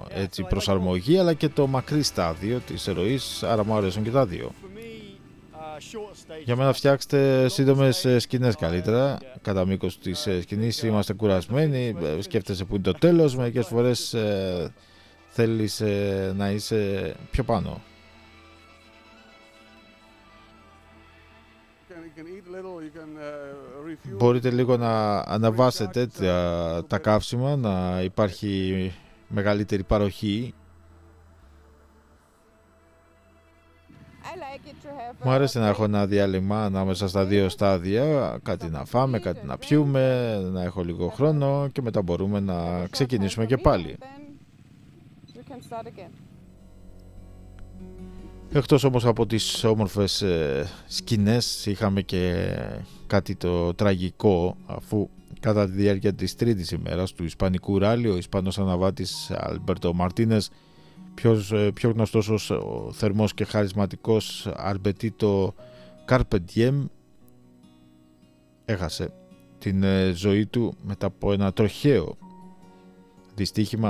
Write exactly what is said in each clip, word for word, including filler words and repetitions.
έτσι προσαρμογή, αλλά και το μακρύ στάδιο της ροής, άρα μου αρέσουν και τα δύο. Για μένα φτιάξτε σύντομες σκηνές καλύτερα. Κατά μήκος της σκηνής είμαστε κουρασμένοι, σκέφτεσαι που είναι το τέλος, μερικές φορές ε, θέλεις ε, να είσαι πιο πάνω. Μπορείτε λίγο να αναβάσετε τα, τα καύσιμα, να υπάρχει μεγαλύτερη παροχή. Μου αρέσει να έχω ένα διάλειμμα ανάμεσα στα δύο στάδια, κάτι να φάμε, κάτι να πιούμε, να έχω λίγο χρόνο και μετά μπορούμε να ξεκινήσουμε και πάλι. Εκτός όμως από τις όμορφες ε, σκηνές, είχαμε και κάτι το τραγικό, αφού κατά τη διάρκεια της τρίτης ημέρας του Ισπανικού ράλι ο Ισπανός αναβάτης Αλμπέρτο Μαρτίνες, πιο, πιο γνωστός ως ο θερμός και χαρισματικός Αρμπετίτο Carpe Diem, έχασε την ε, ζωή του μετά από ένα τροχαίο δυστύχημα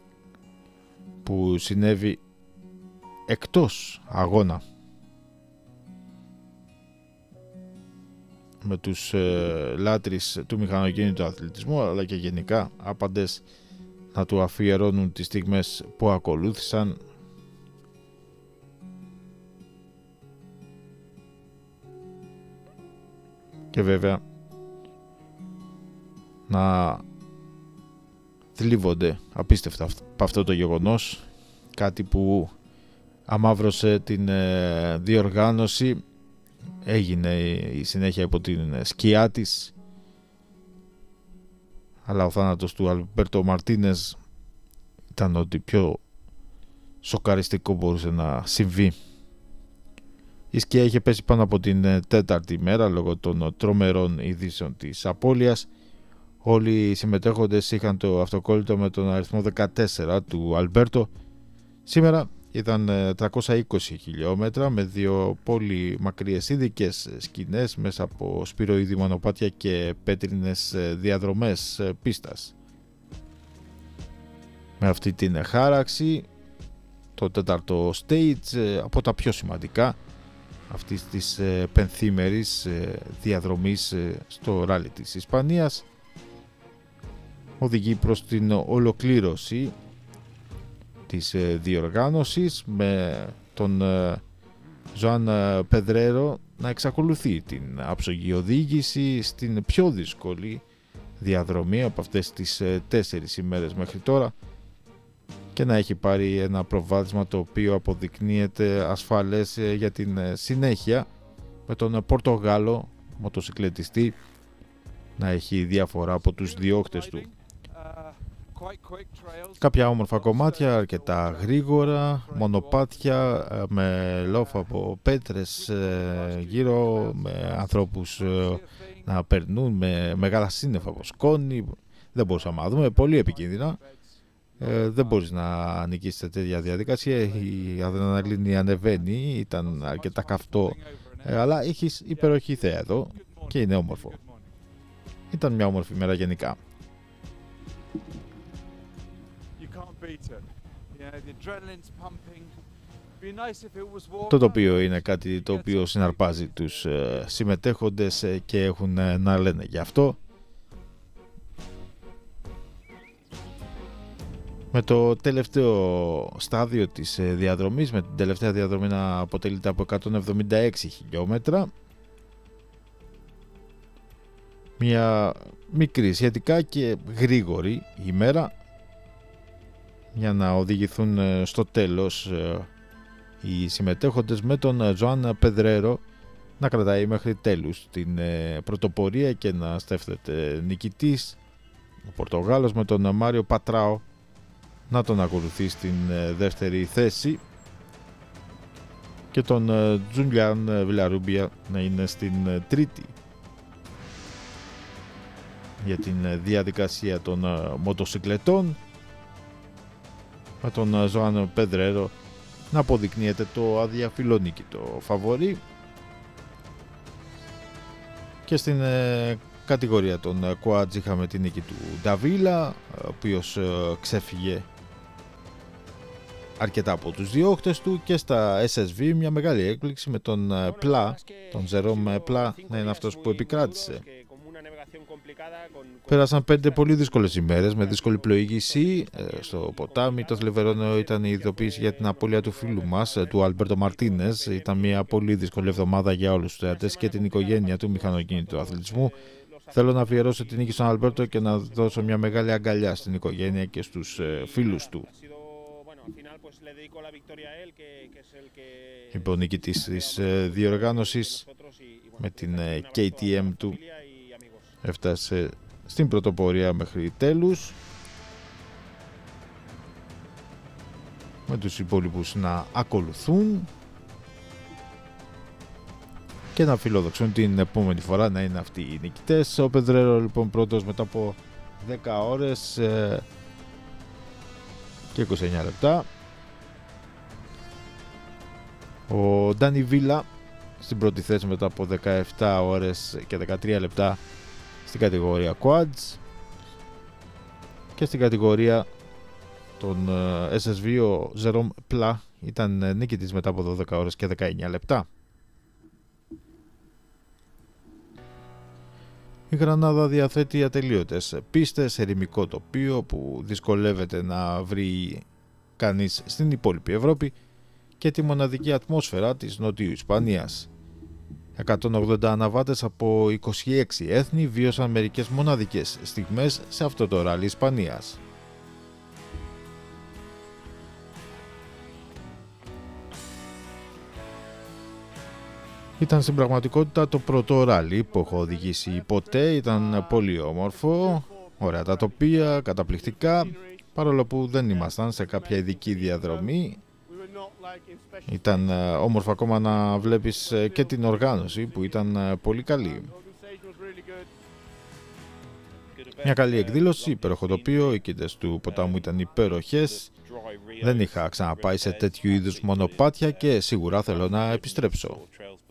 που συνέβη εκτός αγώνα με τους ε, λάτρεις του μηχανοκίνητου αθλητισμού, αλλά και γενικά άπαντες να του αφιερώνουν τις στιγμές που ακολούθησαν. Και βέβαια να θλίβονται απίστευτα από αυτό το γεγονός, κάτι που αμαύρωσε την ε, διοργάνωση, έγινε η συνέχεια υπό την σκιά της, αλλά ο θάνατος του Αλμπέρτο Μαρτίνες ήταν ό,τι πιο σοκαριστικό μπορούσε να συμβεί. Η σκιά είχε πέσει πάνω από την τέταρτη μέρα λόγω των τρομερών ειδήσεων της απώλειας. Όλοι οι συμμετέχοντες είχαν το αυτοκόλλητο με τον αριθμό δεκατέσσερα του Αλμπέρτο. Σήμερα ήταν τριακόσια είκοσι χιλιόμετρα με δύο πολύ μακριές ειδικές σκηνές μέσα από σπυροειδή μονοπάτια και πέτρινες διαδρομές πίστας. Με αυτή την χάραξη, το τέταρτο stage, από τα πιο σημαντικά αυτής της πενθήμερης διαδρομής στο ράλι της Ισπανίας, οδηγεί προς την ολοκλήρωση της διοργάνωσης, με τον Ζωάν Πεδρέρο να εξακολουθεί την άψογη οδήγηση στην πιο δύσκολη διαδρομή από αυτές τις τέσσερις ημέρες μέχρι τώρα και να έχει πάρει ένα προβάδισμα το οποίο αποδεικνύεται ασφαλές για την συνέχεια, με τον Πορτογάλο μοτοσυκλετιστή να έχει διαφορά από τους διώκτες του. Κάποια όμορφα κομμάτια, αρκετά γρήγορα, μονοπάτια με λόφο από πέτρες γύρω, με ανθρώπους να περνούν, με μεγάλα σύννεφα από σκόνη. Δεν μπορούσαμε να δούμε, πολύ επικίνδυνα. Ε, δεν μπορείς να νικήσεις σε τέτοια διαδικασία. Η αδρεναλίνη ανεβαίνει, ήταν αρκετά καυτό, ε, αλλά έχεις υπεροχή θέα εδώ και είναι όμορφο. Ήταν μια όμορφη μέρα γενικά. Το τοπίο είναι κάτι το οποίο συναρπάζει τους ε, συμμετέχοντες ε, και έχουν ε, να λένε γι' αυτό. Με το τελευταίο στάδιο της ε, διαδρομής, με την τελευταία διαδρομή να αποτελείται από εκατόν εβδομήντα έξι χιλιόμετρα, μια μικρή σχετικά και γρήγορη ημέρα για να οδηγηθούν στο τέλος οι συμμετέχοντες, με τον Ζωάν Πεδρέρο να κρατάει μέχρι τέλους την πρωτοπορία και να στέφτεται νικητής, ο Πορτογάλος, με τον Μάριο Πατράο να τον ακολουθεί στην δεύτερη θέση και τον Τζούλιαν Βιλαρούμπια να είναι στην τρίτη. Για την διαδικασία των μοτοσυκλετών, με τον Ζωάν Πεδρέρο να αποδεικνύεται το αδιαφιλονίκητο φαβορί, και στην ε, κατηγορία των Quads είχαμε την νίκη του Νταβίλα, ο οποίος ε, ξέφυγε αρκετά από τους διώχτες του, και στα ες ες βι μια μεγάλη έκπληξη με τον Πλά, τον Ζερόμ Πλά να είναι αυτός που επικράτησε. Πέρασαν πέντε πολύ δύσκολες ημέρες με δύσκολη πλοήγηση στο ποτάμι. Το θλιβερό ήταν η ειδοποίηση για την απώλεια του φίλου μας, του Άλμπερτο Μαρτίνες. Ήταν μια πολύ δύσκολη εβδομάδα για όλους τους θεατές και την οικογένεια του μηχανοκίνητου αθλητισμού. Θέλω να αφιερώσω την νίκη στον Αλμπέρτο και να δώσω μια μεγάλη αγκαλιά στην οικογένεια και στους φίλους του. είπε ο νικητής της διοργάνωσης με την κέι τι εμ του. Έφτασε στην πρωτοπορία μέχρι τέλους, με τους υπόλοιπους να ακολουθούν και να φιλοδοξούν την επόμενη φορά να είναι αυτοί οι νικητές. Ο Πεδρέρο λοιπόν πρώτος μετά από δέκα ώρες και είκοσι εννιά λεπτά. Ο Ντάνι Βίλα στην πρώτη θέση μετά από δεκαεπτά ώρες και δεκατρία λεπτά στην κατηγορία Quads, και στην κατηγορία των ες ες βι ο Ζερόμ Πλά ήταν νικητής μετά από δώδεκα ώρες και δεκαεννιά λεπτά. Η Γρανάδα διαθέτει ατελείωτες πίστες, ερημικό τοπίο που δυσκολεύεται να βρει κανείς στην υπόλοιπη Ευρώπη και τη μοναδική ατμόσφαιρα της Νοτιού Ισπανίας. εκατόν ογδόντα αναβάτες από είκοσι έξι έθνη βίωσαν μερικές μοναδικές στιγμές σε αυτό το ράλι Ισπανίας. Ήταν στην πραγματικότητα το πρώτο ράλι που έχω οδηγήσει ποτέ. Ήταν πολύ όμορφο, ωραία τα τοπία, καταπληκτικά, παρόλο που δεν ήμασταν σε κάποια ειδική διαδρομή. Ήταν όμορφο ακόμα να βλέπεις και την οργάνωση που ήταν πολύ καλή. Μια καλή εκδήλωση, υπέροχο τοπίο, οι κοίτες του ποτάμου ήταν υπέροχες. Δεν είχα ξαναπάει σε τέτοιου είδους μονοπάτια και σίγουρα θέλω να επιστρέψω.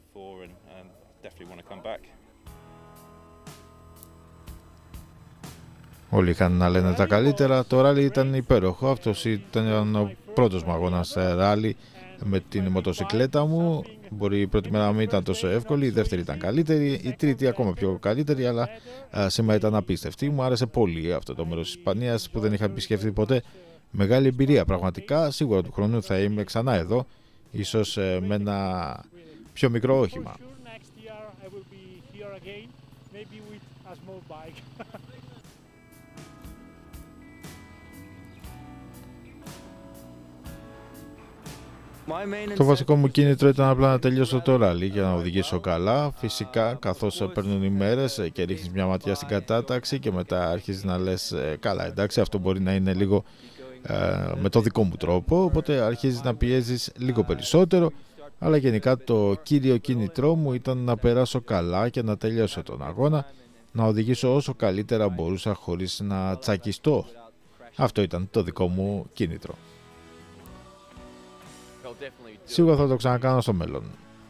Όλοι είχαν να λένε τα καλύτερα. Το ράλι ήταν υπέροχο. Αυτός ήταν ο πρώτος μου αγώνας σε ράλι με την μοτοσυκλέτα μου. Μπορεί η πρώτη μέρα να μην ήταν τόσο εύκολη, η δεύτερη ήταν καλύτερη, η τρίτη ακόμα πιο καλύτερη, αλλά α, σήμερα ήταν απίστευτη. Μου άρεσε πολύ αυτό το μέρος της Ισπανίας που δεν είχα επισκεφθεί ποτέ. Μεγάλη εμπειρία πραγματικά. Σίγουρα του χρόνου θα είμαι ξανά εδώ, ίσως ε, με ένα πιο μικρό όχημα. Το βασικό μου κίνητρο ήταν απλά να τελειώσω το ράλι για να οδηγήσω καλά. Φυσικά, καθώς παίρνουν οι μέρες και ρίχνεις μια ματιά στην κατάταξη και μετά αρχίζεις να λες καλά, εντάξει, αυτό μπορεί να είναι λίγο ε, με το δικό μου τρόπο, οπότε αρχίζεις να πιέζεις λίγο περισσότερο. Αλλά γενικά το κύριο κίνητρό μου ήταν να περάσω καλά και να τελειώσω τον αγώνα, να οδηγήσω όσο καλύτερα μπορούσα χωρίς να τσακιστώ. Αυτό ήταν το δικό μου κίνητρο. Σίγουρα θα το ξανακάνω στο μέλλον.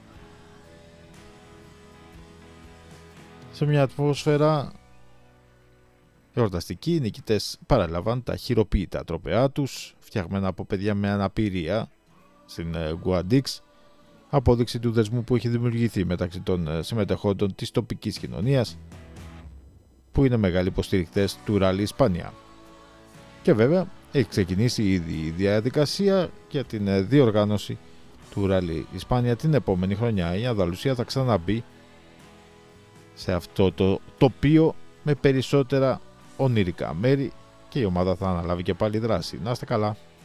Σε μια ατμόσφαιρα εορταστική, οι νικητές παρέλαβαν τα χειροποίητα τροπεά τους, φτιαγμένα από παιδιά με αναπηρία στην Guadix, απόδειξη του δεσμού που έχει δημιουργηθεί μεταξύ των συμμετεχόντων της τοπικής κοινωνίας, που είναι μεγάλοι υποστηρικτές του ράλι Ισπανία. Και βέβαια έχει ξεκινήσει ήδη η διαδικασία για την διοργάνωση του ράλι Ισπάνια την επόμενη χρονιά. Η Ανδαλουσία θα ξαναμπεί σε αυτό το τοπίο με περισσότερα ονειρικά μέρη και η ομάδα θα αναλάβει και πάλι δράση. Να είστε καλά.